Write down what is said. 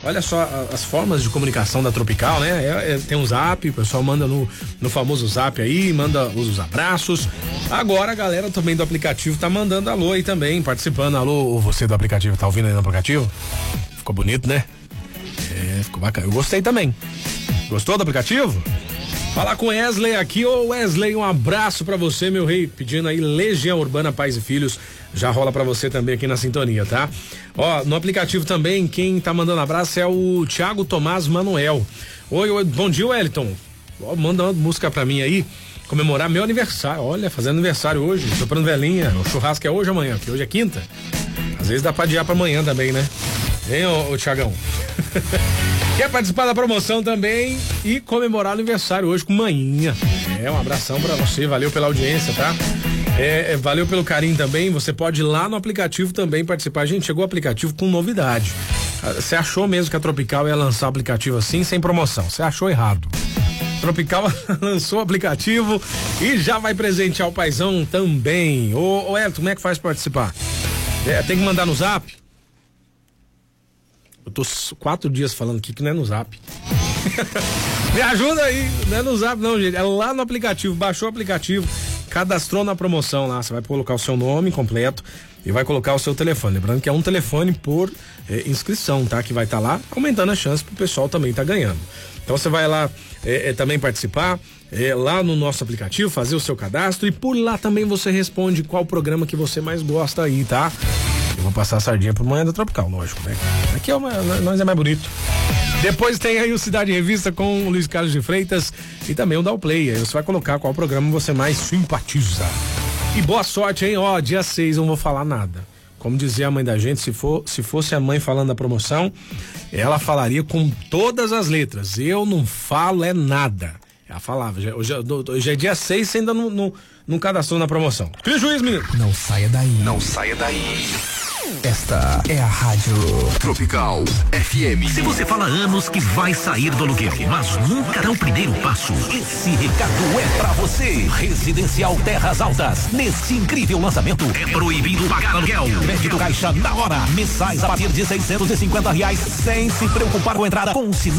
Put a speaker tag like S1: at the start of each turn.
S1: olha só as formas de comunicação da Tropical, né? Tem um zap, o pessoal manda no famoso zap aí, manda os abraços. Agora a galera também do aplicativo tá mandando alô aí também, participando. Alô, você do aplicativo, tá ouvindo aí no aplicativo? Ficou bonito, né? Ficou bacana. Eu gostei também. Gostou do aplicativo? Falar com Wesley aqui. Ô Wesley, um abraço pra você, meu rei. Pedindo aí Legião Urbana Pais e Filhos. Já rola pra você também aqui na sintonia, tá? Ó, no aplicativo também, quem tá mandando abraço é o Thiago Tomás Manuel. Oi, bom dia, Wellington. Ó, manda uma música pra mim aí, comemorar meu aniversário. Olha, fazendo aniversário hoje, soprando velhinha. O churrasco é hoje ou amanhã? Porque hoje é quinta. Às vezes dá pra adiar pra amanhã também, né? Hein, ô Thiagão? Quer participar da promoção também e comemorar o aniversário hoje com manhinha. Um abração pra você, valeu pela audiência, tá? Valeu pelo carinho também. Você pode ir lá no aplicativo também participar. Gente, chegou o aplicativo com novidade. Você achou mesmo que a Tropical ia lançar o aplicativo assim, sem promoção? Você achou errado. Tropical lançou o aplicativo e já vai presentear o paizão também. Ô Elton, como é que faz pra participar? Tem que mandar no zap? Eu tô 4 dias falando aqui que não é no zap. Me ajuda aí, não é no zap não, gente, é lá no aplicativo. Baixou o aplicativo, cadastrou na promoção lá, você vai colocar o seu nome completo e vai colocar o seu telefone, lembrando que é um telefone por inscrição, tá? Que vai estar lá, aumentando a chance pro pessoal também tá ganhando. Então você vai lá também participar, lá no nosso aplicativo, fazer o seu cadastro e por lá também você responde qual programa que você mais gosta aí, tá? Eu vou passar a sardinha pro Manhã da Tropical, lógico, né? Aqui nós é mais bonito. Depois tem aí o Cidade Revista com o Luiz Carlos de Freitas e também o Dowplay. Aí você vai colocar qual programa você mais simpatiza. E boa sorte, hein? Ó, dia 6 eu não vou falar nada. Como dizia a mãe da gente, se fosse a mãe falando da promoção, ela falaria com todas as letras. Eu não falo nada. Ela falava, hoje é dia 6, você ainda não cadastrou na promoção. Que juiz, menino?
S2: Não saia daí.
S3: Não saia daí.
S2: Esta é a Rádio
S3: Tropical FM.
S4: Se você fala há anos que vai sair do aluguel, mas nunca dá o primeiro passo, esse recado é pra você. Residencial Terras Altas. Nesse incrível lançamento, é proibido pagar aluguel. Crédito Caixa na hora. Mensais a partir de R$650, sem se preocupar com entrada. Com